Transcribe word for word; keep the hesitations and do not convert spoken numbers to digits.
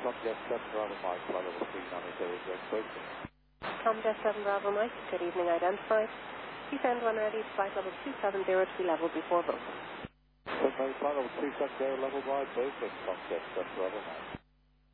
Tom Jet seven Bravo Mike, flight level three nine zero zero, Berkeley. Tom Jet seven Bravo Mike, good evening, identified. Descend one ready, flight level two seven zero to be level before Berkeley. Flight level two seven zero, level by Berkeley, Tom Jet seven Bravo Mike.